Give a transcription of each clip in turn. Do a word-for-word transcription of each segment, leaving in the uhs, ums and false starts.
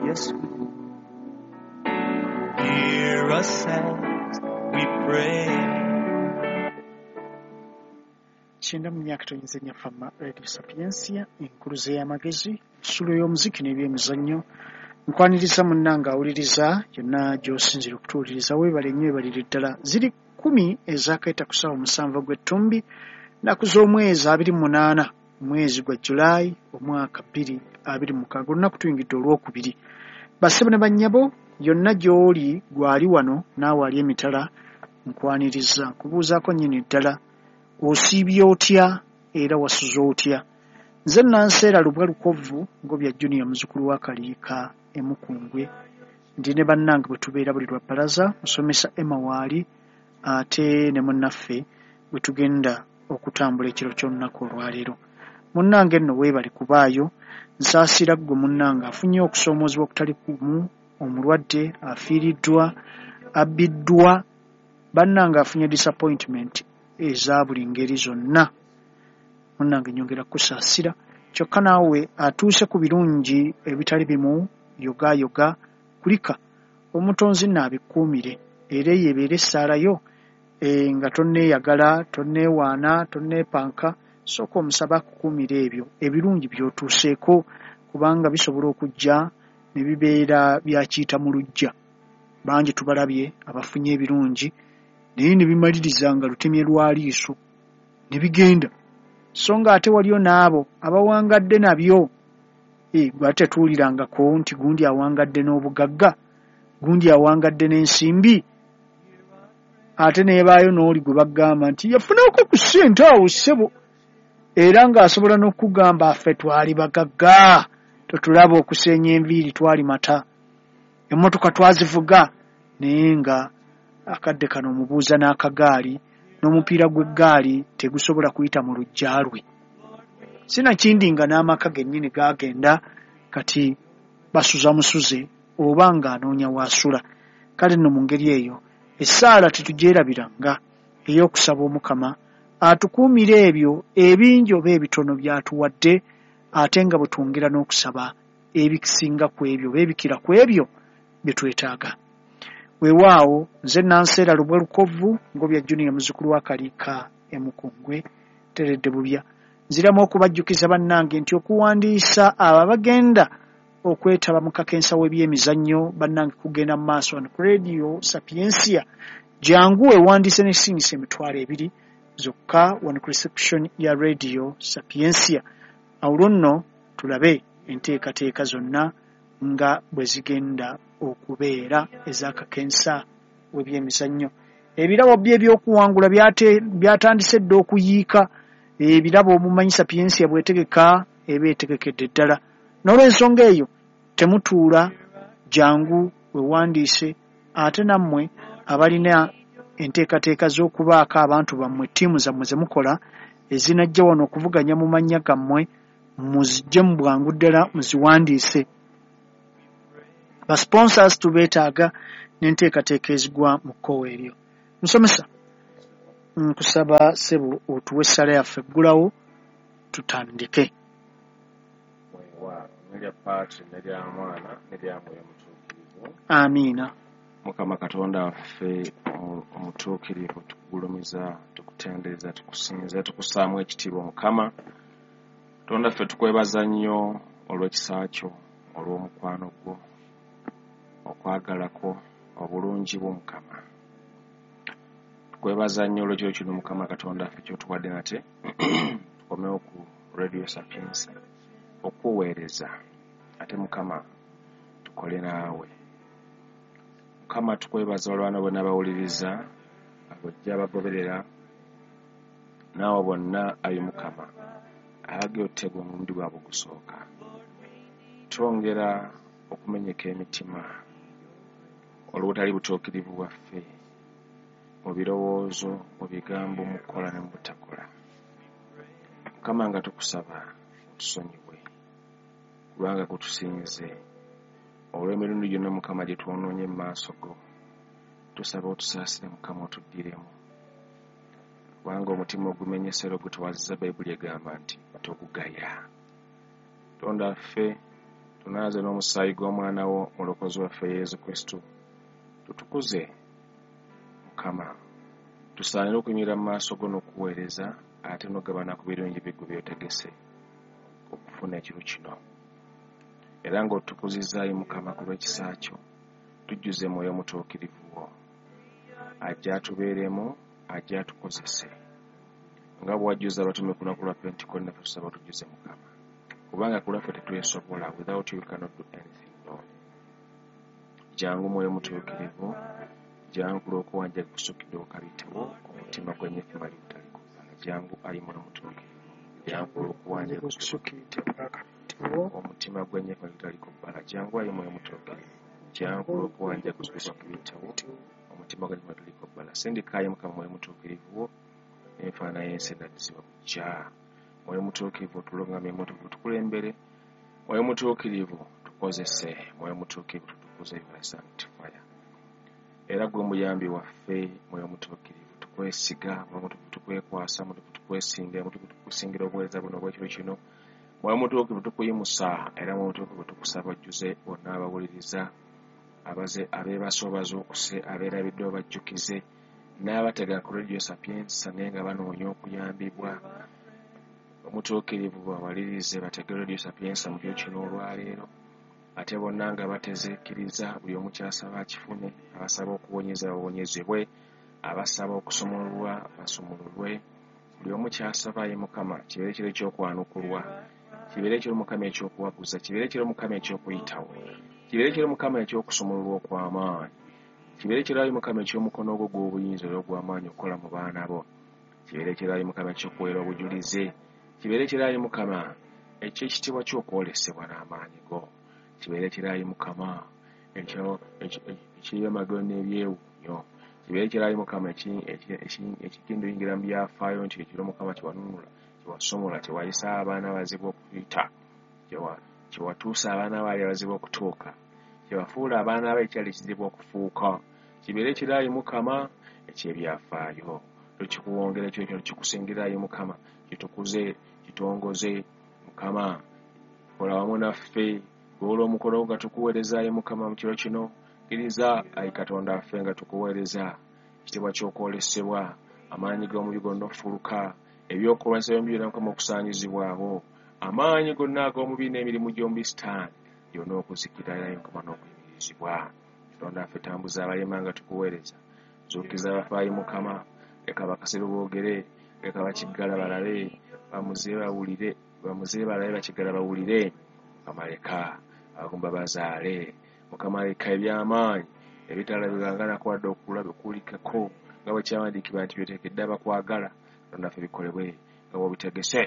Yes. Hear us as we pray. Kinda mu myaka tonyezenya fama Radio Sapiensia enkuluze y'amagezi sulu y'omuziki n'ebyemizannyo nkwaniriza munnanga awuliriza yonna gy'osinzira okutuuliriza weebale nnyo weebalire ddala ziri kumi ezakaita ku ssaawa musanvu gw'ettumbi nnaku z'omwezi abiri mu munaana omwezi gwa Julayi omwaka bbiri abiri mu mukaaga olunaku tuyingidde olwokubiri bassebo ne bannyabo yonna gy'oli gwali wano naawe ali emitala nkwaniriza nkubuuzaako nnyini ddala osiibye otya era wasuza otya nze Nanseera Lubwa Lukovvu Ngobya Junior muzukulu wa Kaliika Emukungwe ndi ne bannange bwe tubeera buli lwa bbalaza musomesa Emma Waali ate ne munnaffe bwe tugenda okutambula ekiro ky'olunaku olwaleero munnange nno weebale kubaayo nsaasira ggwe munnange afunye okusoomoozebwa okutali kumu omulwadde afiiriddwa abbiddwa bannange afunye disappointment eza buli ngeri zonna munnange nyongera kusaasira kyokka naawe atuuse ku birungi ebitali bimu yoga yoga kulika omutonzi naabikuumire era yeebeere essaalayo e, nga tonneeyagala tonneewaana tonneepanka sooka omusaba akukuumira ebyo ebirungi by'otuuseeko kubanga bisobola okujja ne bibeera byakiyita mu luggya bangi tubalabye abafunye ebirungi naye ne bimaliriza nga lutemye lwa liiso ne bigenda so nga ate waliyo n'abo abawangadde nabyo e, gwe ate tuwulirangako nti gundi awangadde n'obugagga gundi awangadde n'ensimbi ate neebaayo n'oli gwe bagamba nti yafunako ku ssente awo ssebo era ng'asobola n'okugamba ffe twali bagagga totulaba okuseenya enviiri twali mata emmotoka twazivuga naye nga akadde kano omubuuza n'akagaali n'omupiira gw'eggaali tegusobola kuyita mu luggya lwe sinakindi nga n'amaka gennyini gaagenda kati basuza musuze oba ng'anoonya waasula kale nno mu ngeri eyo essaala tetugyerabiranga ey'okusaba omukama atukuumira ebyo ebingi oba ebitono by'atuwadde ate nga bwe twongera n'okusaba ebikisinga ku ebyo oba ebikira ku ebyo bye twetaaga weewaawo nze Nanseera Lubwa Lukovvu Ngobya Junior muzukulu wa Kaliika Emukungwe teredde bubya nziramu okubajjukiza bannange nti okuwandiisa abo abagenda okwetaba mu kakensa w'ebyemizannyo bannange kugenda mu maaso wano ku Radio Sapiensia jangu weewandiise n'esiingisa emitwalo ebiri zokka wano ku reception ya Radio Sapiensia awulwo nno tulabe enteekateeka zonna nga bwe zigenda okubeera ez'akakensa w'ebyemizannyo ebirabo bye ebyokuwangula byatandise dda okuyiika ebirabo omumanyi Sapiensia bwetegeka eba etegekedde ddala n'olw'ensonga eyo temutuula jangu wewandiise ate nammwe abalina enteekateeka z'okubaako abantu bammwe ttiimu zammwe ze mukola ezinajja wano okuvuganya mu mannya gammwe muzijje mu bwangu ddala muziwandiise ba sponsors tubeetaaga n'enteekateeka ezigwa mu kkowa eryo musomesa nkusaba ssebo otuwe essala yaffe eggulawo tutandike amiina mukama katonda waffe omutuukirivu tukugulumiza tukutendereza tukusinza tukusaamu ekitiibwa mukama katonda ffe tukwebaza nnyo olw'ekisa kyo olw'omukwano gwo okwagalako obulungi bw'omukama tukwebaza nnyo olw'ekiro kino mukama katonda ffe kyotuwadde nate tukomewo ku Radio Sapiensia okuweereza ate mukama tukole naawe mukama tukwebaza olwana bonna bawuliriza abajja bagoberera naawe bonna ayi mukama alage otegwa omulundi gwabwe gusooka twongera okumenyeka emitima olw'obutali butuukirivu bwaffe mu birowoozo mu bigambo mu kukola ne mu butakola mukama nga tukusaba otusonyiwe kubanga kutusinze olw'emirundi gyonna mukama gye twonoonye mu maaso go tusaba otusaasire mukama otuddiremu kubanga omutima ogumenyesera ogutwazizza bayibuli egamba nti togugaya tonda ffe tunaaze n'omusaayi gw'omwana wo mulokozi waffe Yesu Kristo tutukuze Mukama tusaanire okunyira mu maaso go n'okuweereza ate n'ogabana ku birungi bigwe byotegese okufuna ekiro kino era ng'otukuzizaayo Mukama ku lw'ekisa kyo tujjuze mwoyo mutuukirivu wo ajja atubeeremu ajja atukozese nga bw'ajjuza abatume ku lunaku lwa Pentekoste naffe tusaba tujjuze Mukama kubanga ku lwaffe tetwesobola without you we cannot do anything Lord jangu mwoyo mutuukirivu jangu ku lw'okuwanja kusukidde okabitewo omutima gw'ennyefuma libutaliko jangu ayi mwoyo mutuukirivu jangu ku lw'okuwanja kusukidde okabitewo omutima gw'ennyefuma libutaliko bbala jangu ayi mwoyo mutuukirivu jangu ku lw'okuwanja kusukidde okabitewo omutima gw'ennyefuma libutaliko bbala sindikaayo Mukama mwoyo mutuukirivu wo enfaana y'ensi enaddizibwa bujja mwoyo mutuukirivu tulungamye mutukuvu tukulembere mwoyo mutuukirivu tukozese mwoyo mutuukirivu tutukuze you sanctifier era gwe muyambi waffe mwoyo mutuukirivu tukwesiga mwoyo mutuukirivu tukwekwasa mutukuvu tukwesinga mutukuvu tukusingira obuweereza buno obw'ekiro kino mwoyo mutuukirivu tukuyimusa era mwoyo mutuukirivu tukusaba ojjuze bonna abawuliriza abaze abeebase obaze okuse abeerabidde obajjukize n'abatega ku Radio Sapienza naye nga banoonya okuyambibwa omutuukirivu bawalirize batege Radio Sapienza mu byo kino olwaleero ate bonna nga batezekkiriza buli omu kyasaba akifune abasaba okuwonyeza bawonyezebwe abasaba okusomolwa basomolwe buli omu kyasaba ye Mukama kibeere kiro ekyokwanukulwa kibeere kiro Mukama ekyokuwaguza kibeere kiro Mukama ekyokuyitawo kibeere kiro Mukama ekyokusomolwa okw'amaanyi kibeere kiro ayi Mukama eky'omukono ogwo gw'obuyinza era ogw'amaanyi okukola mu baana bo kibeere kiro ayi Mukama eky'okuweera obujulize kibeere kiro ayi Mukama eky'ekitiibwa ky'okwolesebwa n'amaanyi go kibeere kiro ayi Mukama eky'ebyamagero n'ebyewuunyo kibeere kiro ayi Mukama ekikinduyingira mu byafaayo nti ekiro Mukama kyewanunula kyewasomola kyewayisa abaana abazibu okuyita kyewatuusa abaana baali abazibu okutuuka kyewafuula abaana abo ekyali kizibu okufuuka kibeere kiro ayi Mukama eky'ebyafaayo tukikuwongera ekyo ekyo tukikusingira ayi Mukama kitukuze kitongoze Mukama kola wamu naffe gwola omukolo nga tukuweereza ayi Mukama mu kiro kino kkiriza ayi Katonda affe nga tukuweereza ekitiibwa ky'okwolesebwa amaanyi g'omubiri gonna ofuluka ebyokulwanyisa byombi byonna Mukama okusaanyizibwawo amaanyi gonna ag'omubiri n'emirimu gyombi sitaani byonna okuzikira ayi Mukama n'okuyimirizibwa Katonda affe tambuza abalema nga tukuweereza zuukiza abafe ayi Mukama leka bakasebe boogere leka bakiggala balabe bamuze bawulire bamuze balabe bakiggala bawulire Mukama leka abagumba bazaale Mukama leka eby'amaanyi ebitalabikanga nakwadde okulaba okulikako nga bwe kyawandiikibwa nti byoteekedde abakwagala Katonda affe bikolebwe nga bw'obitegese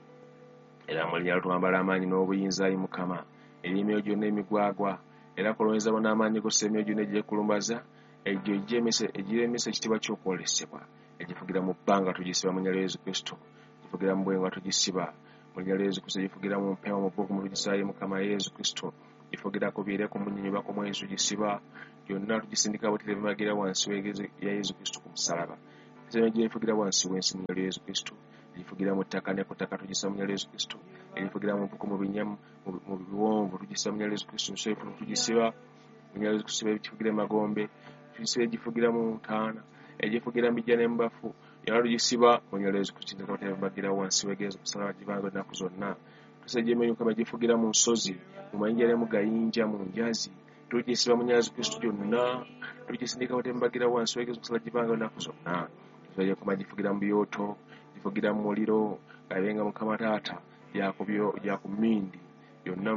era mu linnya lyo twambala amaanyi n'obuyinza ayi Mukama eby'emyoyo gyonna emigwagwa era kuloweza bona amaanyi go semyoyo gyonna egyekulumbaza egyo egiremesa ekitiibwa ky'okwolesebwa egifugira mu bbanga tugisiba mu linnya lya Yesu Kristo gifugira mu bwenga tugisiba mu linnya lya Yesu Kristo gifugira mu mpewo mu bbugumu tugisaba Mukama Yesu Kristo gifugira ku biire ku munyinyuba ku mwenzi tugisiba gyonna tugisindika butere bimagira wansi ya Yesu Kristo ku musalaba esemyoyo gifugira wansi w'ensi mu linnya lya Yesu Kristo gifugira mu ttaka ne ku ttaka tugisaba mu linnya lya Yesu Kristo egifugira mu mpuku mu binyamu mu biwonvu tugisaba mu linnya lya Yesu Kristo nseefu tugisiba mu linnya lya Yesu Kristo egifugira magombe tugisaba egifugira mu ntaana egifugira mbijja n'embafu era tugisiba mu linnya lya Yesu Kristo ne bagira wansi w'egeeza kusalaba gibango ennaku zonna tusajja emyoyo Mukama gifugira mu nsozi mu mayinja ne mu gayinja mu njazi tugisiba mu linnya lya Yesu Kristo gyonna tugisindika batembagira wansi w'egeeza kusalaba gibango ennaku zonna tusajja Mukama gifugira mu byoto gifugira mu muliro gabenga Mukama Taata yakubyo yakumindi byonna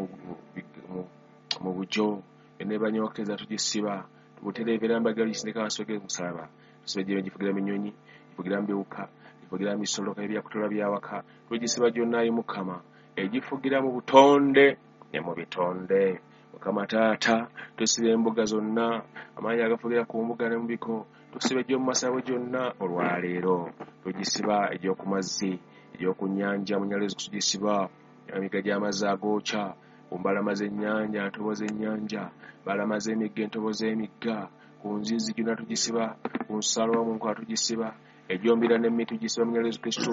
mu bujo ne banyokeza tugisiba tubutereevera mbaga lisindika wansi w'egeeza kusalaba tusajja gifugira mu nnyonyi gifugira mu biwuka gifugira mu bisolo ebyakutola byawaka tugisiba gyonna ayi Mukama egifugira mu butonde ne mu bitonde Mukama Taata tusiba embuga zonna amaanyi agafugira ku mbuga ne mu biko tusiba egy'omu masabo gyonna olwaleero tugisiba egy'oku mazzi egy'oku nnyanja mu linnya lya Yesu Kristo tugisiba emiga gy'amazzi agookya ku mbalama z'ennyanja ntobo z'ennyanja mbalama z'emigga entobo z'emigga ku nzizi gyonna tugisiba ku nsalo mu nkola tugisiba egyombira n'emmiti tugisiba mu linnya lya Yesu Kristo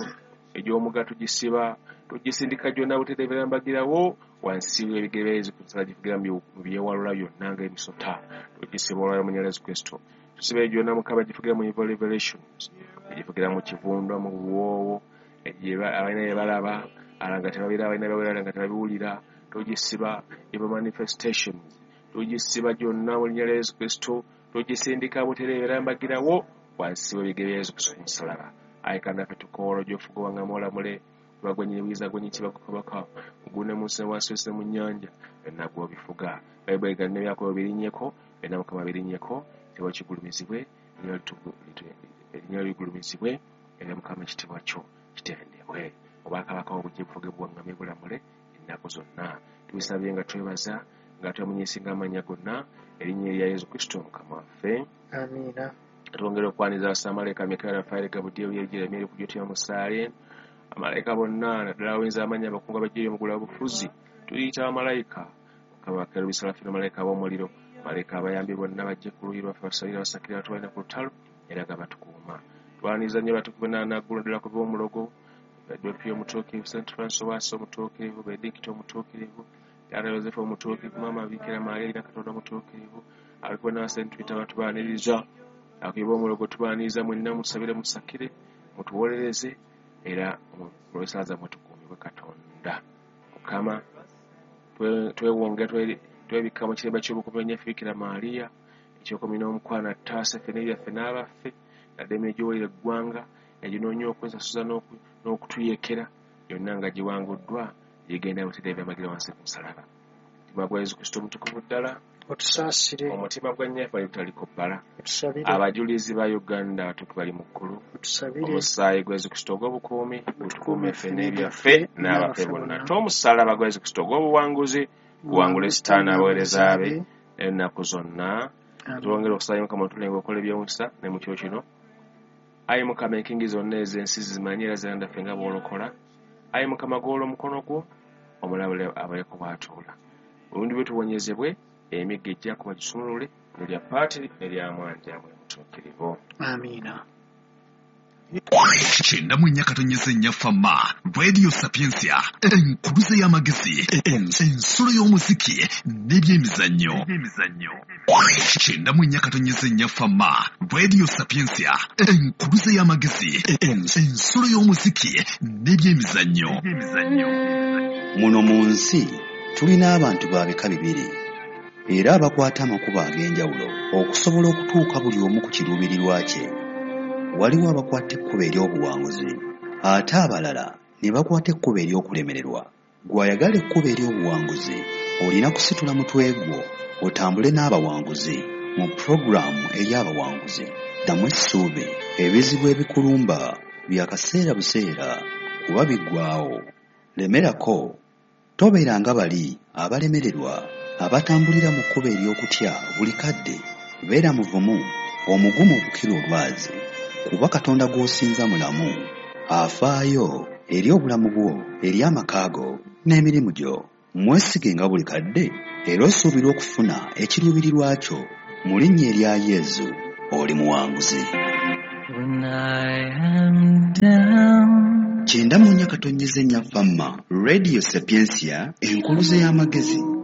egy'omuga tugisiba tugisindika gyonna butereevera mbagirawo wansi w'ebigere bya Yesu Kristo gifugira mu byewalula byonna ng'emisota tugisiba olwayo mu Yesu Kristo tusiba gyonna Mukama gifugira mu Revelations gifugira mu kivundwa mu buwoowo abalina bye balaba alanga tebabira abalina bye balaba nga tebabiwulira tugisiba eba manifestations tugisiba gyonna mu linnya lya Yesu Kristo tugisindika butereevera mbagirawo wansi w'ebigere bya Yesu Kristo musalaba ayikana fetukoro gyofuga wanga mola mule bagonyiriza gonyiti bakobaka gune munsi wasose mu nyanja nagwo bifuga Bible igane byako birinyeko ena Mukama birinyeko tewa kigulumizibwe nyo tugu nyo ligulumizibwe ena Mukama kitibwa kyo kitendebwe obaka bakawo bujifuge bwanga mebula mule enako zonna tubisabye nga twebaza nga twemunyisinga amanya gonna erinnya lya Yesu Kristo Mukama waffe amina twongera okwaniza abasamaleka Mikaela Faire Gabudiyo yegira emiri ku gyotya musale amalayika bonna naddala wenza amanya abakungu abajjayo omugula bufuzi tuyita abamalayika Mukama kerubi Serafina amalayika ab'omuliro malayika abayambi bonna bajje ku luuyi lwaffe basalira basakira atwalina ku lutalo era nga batukuuma twaniza nnyo batukuve naanaggulu ddala ku b'omulogo Bedopio omutuukirivu Saint Francis Owaasi omutuukirivu Benedicto omutuukirivu Taata Yosefu omutuukirivu Maama Bikira Maria ina Katonda omutuukirivu alikuwa na Saint Peter batubaaniriza akiba omulogo tubaaniriza mwenna musabire musakire mutuwolereze era mulwesaza mutukuumibwe Katonda Mukama twewonge twebikka mu kiremba ky'obukuumi Bikira Maria ekyokumi n'omukwana taasa ffe n'ebyaffe n'abaffe nadde emirimu gy'owulira eggwanga eginoonya okwesasuza n'okutuyekera yonna nga giwanguddwa yegenda butereevera magira wansi ku musalaba omutima gwa Yesu Kristo omutukuvu ddala otusaasire omutima gwa nnyaffe bali butaliko bbala otusabire abajulizi ba Uganda batuku bali mu ggulu otusabire omusaayi gwa Yesu Kristo ogw'obukuumi butukuume ffe n'ebyaffe n'abaffe bonna t'omusalaba gwa Yesu Kristo ogw'obuwanguzi guwangule Sitaani abaweereza be ennaku zonna twongera okusaba Mukama otulenga okukola eby'omukisa ne mu kiro kino ayi Mukama enkingi zonna ez'ensi zimanyi era ziranda ffe nga bw'olokola ayi Mukama goola omukono gwo omulabule abaleko bw'atuula olundi bwe tuwonyezebwe emigga ejja kuba gisumulule nelya paati nelya mwanja mwe mutuukirivu amina Chenda mwinya katonyeze nyafama Radio Sapiensia enkuluze y'amagezi ensolo y'omuziki n'ebyemizannyo Chenda mwinya katonyeze nyafama Radio Sapiensia enkuluze y'amagezi ensolo y'omuziki n'ebyemizannyo muno mu nsi tulina abantu babika bibiri era abakwata amakubo ag'enjawulo okusobola okutuuka buli omu ku kiruubirirwa kye waliwo abakwata ekkubo ery'obuwanguzi ate abalala ne bakwata ekkubo ery'okulemererwa gw'ayagala ekkubo ery'obuwanguzi olina kusitula mutwe gwo otambule n'abawanguzi mu puroguramu ey'abawanguzi ddamu essuubi ebizibu ebikulumba bya kaseera buseera kuba biggwaawo lemerako tobeeranga bali abalemererwa abatambulira mu kkubo ery'okutya buli kadde beera muvumu omugumu obukira olwazi kuba Katonda gw'osinza mulamu afaayo eri obulamu bwo eri amaka go n'emirimu gyo mwesigenga buli kadde era osuubira okufuna ekiruubirirwa kyo mu linnya erya Yesu oli muwanguzi Chenda munya katonyeze nyafama Radio Sapiensia enkuluze y'amagezi